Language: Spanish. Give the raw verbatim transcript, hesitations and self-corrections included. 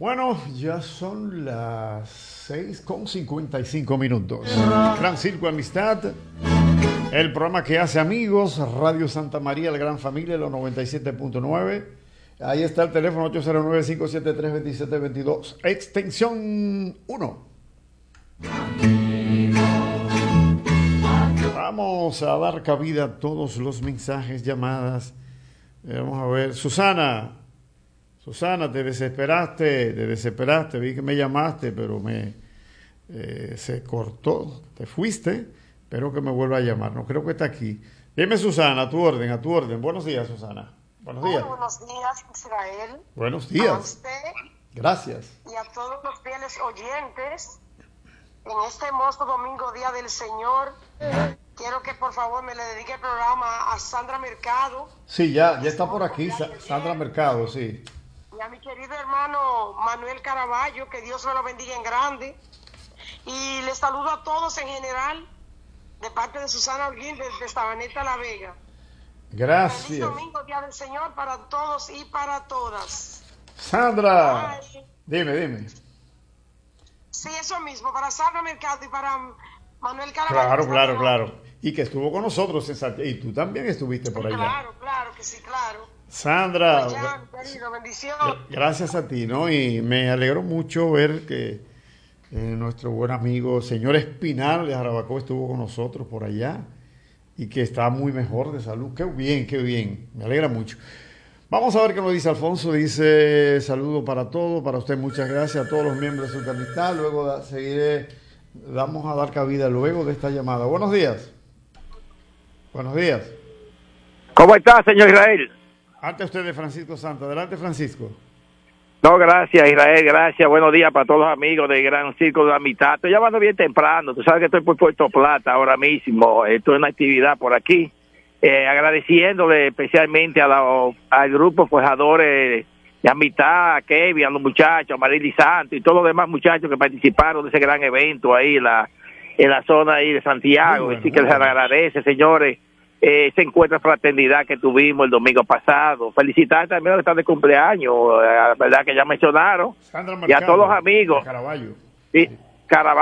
Bueno, ya son las seis con cincuenta y cinco minutos. Gran Circo Amistad, el programa que hace amigos, Radio Santa María, la gran familia, los noventa y siete punto nueve. Ahí está el teléfono ocho cero nueve, cinco siete tres, dos siete dos dos, extensión uno. Vamos a dar cabida a todos los mensajes, llamadas. Vamos a ver, Susana. Susana, te desesperaste, te desesperaste, vi que me llamaste, pero me eh, se cortó, te fuiste, espero que me vuelva a llamar, no creo que está aquí. Dime, Susana, a tu orden, a tu orden. Buenos días, Susana. Buenos días. Muy buenos días, Israel. Buenos días. A usted. Gracias. Y a todos los fieles oyentes, en este hermoso domingo, Día del Señor, quiero que por favor me le dedique el programa a Sandra Mercado. Sí, ya, ya está por aquí, Sa- Sandra Mercado, sí. Y a mi querido hermano Manuel Caraballo, que Dios me lo bendiga en grande. Y les saludo a todos en general, de parte de Susana Holguín, desde Sabaneta La Vega. Gracias. Feliz domingo, Día del Señor, para todos y para todas. Sandra, Ay. dime, dime. Sí, eso mismo, para Sandra Mercado y para Manuel Caraballo. Claro, claro, claro. Y que estuvo con nosotros en Santiago. Y tú también estuviste por allá. Claro, claro que sí, claro. Sandra, Pues ya, querido, bendición. gracias a ti, ¿no? Y me alegró mucho ver que eh, nuestro buen amigo señor Espinal de Jarabacoa estuvo con nosotros por allá y que está muy mejor de salud. Qué bien, qué bien. Me alegra mucho. Vamos a ver qué nos dice Alfonso. Dice, saludo para todos, para usted, muchas gracias a todos los miembros de su amistad. Luego da, seguiré, vamos a dar cabida luego de esta llamada. Buenos días. Buenos días. ¿Cómo está, señor Israel? Ante usted de Francisco Santos. Adelante, Francisco. No, gracias, Israel, gracias. Buenos días para todos los amigos del Gran Circo de la Amistad. Estoy llamando bien temprano. Tú sabes que estoy por Puerto Plata ahora mismo. Estoy en una actividad por aquí. Eh, agradeciéndole especialmente a la, al grupo forjadores de Amistad, a Kevin, a los muchachos, a Marily Santos y todos los demás muchachos que participaron de ese gran evento ahí en la, en la zona ahí de Santiago. Bueno, Así que les bueno. agradece, señores. Eh, ese encuentro de fraternidad que tuvimos el domingo pasado. Felicitar también a los que están de cumpleaños, eh, la verdad que ya mencionaron, Sandra y a Mercado, todos los amigos. de Caraballo. Sí, Caraballo.